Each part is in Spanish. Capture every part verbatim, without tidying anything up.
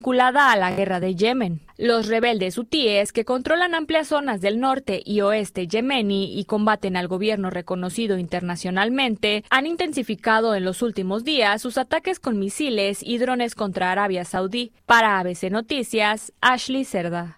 vinculada a la guerra de Yemen. Los rebeldes hutíes, que controlan amplias zonas del norte y oeste yemení y combaten al gobierno reconocido internacionalmente, han intensificado en los últimos días sus ataques con misiles y drones contra Arabia Saudí. Para A B C Noticias, Ashley Cerda.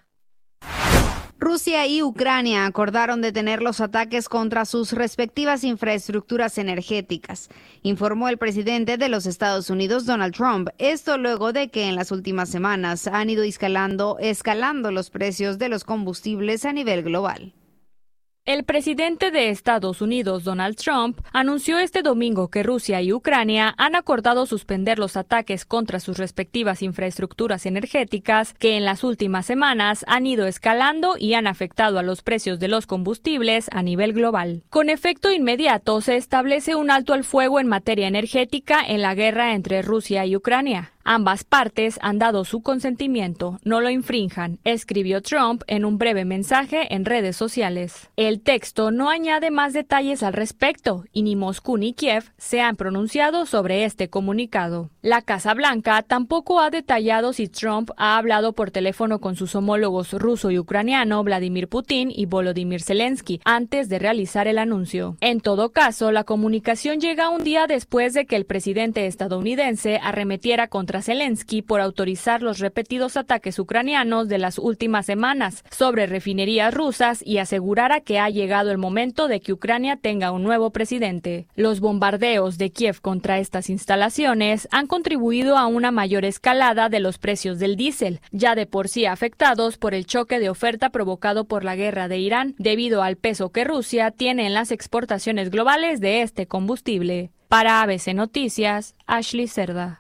Rusia y Ucrania acordaron detener los ataques contra sus respectivas infraestructuras energéticas, informó el presidente de los Estados Unidos, Donald Trump. Esto luego de que en las últimas semanas han ido escalando, escalando los precios de los combustibles a nivel global. El presidente de Estados Unidos, Donald Trump, anunció este domingo que Rusia y Ucrania han acordado suspender los ataques contra sus respectivas infraestructuras energéticas que en las últimas semanas han ido escalando y han afectado a los precios de los combustibles a nivel global. Con efecto inmediato, se establece un alto al fuego en materia energética en la guerra entre Rusia y Ucrania. Ambas partes han dado su consentimiento, no lo infrinjan, escribió Trump en un breve mensaje en redes sociales. El texto no añade más detalles al respecto y ni Moscú ni Kiev se han pronunciado sobre este comunicado. La Casa Blanca tampoco ha detallado si Trump ha hablado por teléfono con sus homólogos ruso y ucraniano Vladimir Putin y Volodymyr Zelensky antes de realizar el anuncio. En todo caso, la comunicación llega un día después de que el presidente estadounidense arremetiera contra Zelensky por autorizar los repetidos ataques ucranianos de las últimas semanas sobre refinerías rusas y asegurara que ha llegado el momento de que Ucrania tenga un nuevo presidente. Los bombardeos de Kiev contra estas instalaciones han contribuido a una mayor escalada de los precios del diésel, ya de por sí afectados por el choque de oferta provocado por la guerra de Irán, debido al peso que Rusia tiene en las exportaciones globales de este combustible. Para A B C Noticias, Ashley Cerda.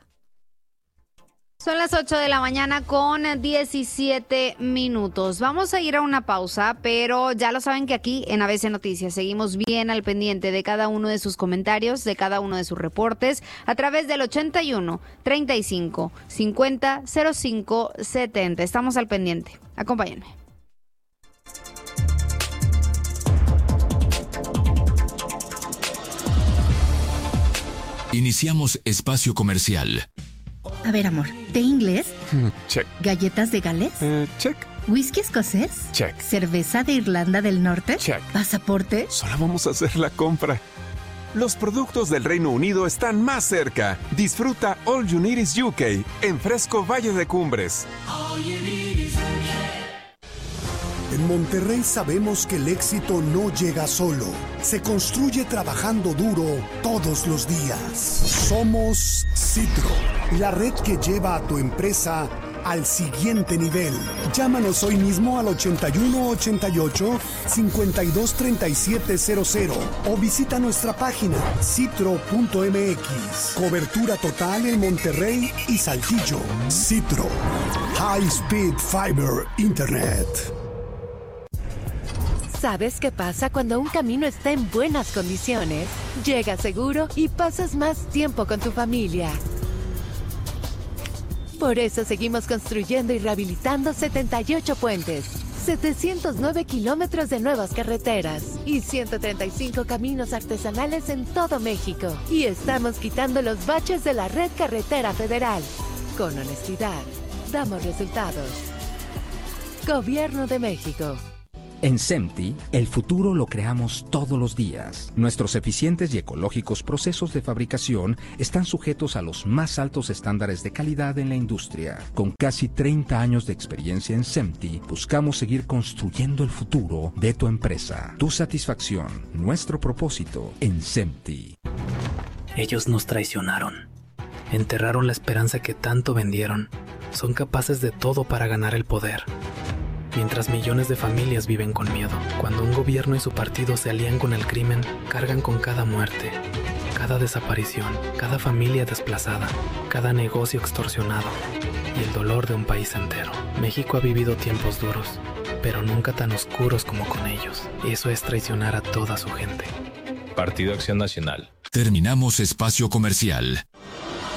Son las ocho de la mañana con diecisiete minutos. Vamos a ir a una pausa, pero ya lo saben que aquí en A B C Noticias seguimos bien al pendiente de cada uno de sus comentarios, de cada uno de sus reportes, a través del ochenta y uno, treinta y cinco, cincuenta, cero cinco, setenta. Estamos al pendiente. Acompáñenme. Iniciamos espacio comercial. A ver, amor, ¿té inglés? Check. ¿Galletas de Gales? Uh, check. ¿Whisky escocés? Check. ¿Cerveza de Irlanda del Norte? Check. ¿Pasaporte? Solo vamos a hacer la compra. Los productos del Reino Unido están más cerca. Disfruta All You Need Is U K en Fresco Valle de Cumbres. All you need is U K. En Monterrey sabemos que el éxito no llega solo, se construye trabajando duro todos los días. Somos Citro, la red que lleva a tu empresa al siguiente nivel. Llámanos hoy mismo al ochenta y uno ochenta y ocho, cincuenta y dos treinta y siete cero cero o visita nuestra página citro punto m x. Cobertura total en Monterrey y Saltillo. Citro, High Speed Fiber Internet. ¿Sabes qué pasa cuando un camino está en buenas condiciones? Llegas seguro y pasas más tiempo con tu familia. Por eso seguimos construyendo y rehabilitando setenta y ocho puentes, setecientos nueve kilómetros de nuevas carreteras y ciento treinta y cinco caminos artesanales en todo México. Y estamos quitando los baches de la red carretera federal. Con honestidad, damos resultados. Gobierno de México. En SEMTI, el futuro lo creamos todos los días. Nuestros eficientes y ecológicos procesos de fabricación están sujetos a los más altos estándares de calidad en la industria. Con casi treinta años de experiencia en SEMTI, buscamos seguir construyendo el futuro de tu empresa. Tu satisfacción, nuestro propósito en SEMTI. Ellos nos traicionaron. Enterraron la esperanza que tanto vendieron. Son capaces de todo para ganar el poder. Mientras millones de familias viven con miedo. Cuando un gobierno y su partido se alían con el crimen, cargan con cada muerte, cada desaparición, cada familia desplazada, cada negocio extorsionado y el dolor de un país entero. México ha vivido tiempos duros, pero nunca tan oscuros como con ellos. Eso es traicionar a toda su gente. Partido Acción Nacional. Terminamos espacio comercial.